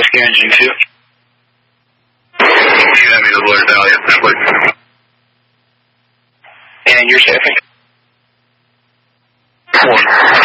Engine 2. You have me the Blair Valley Assembly. And your staffing? 1.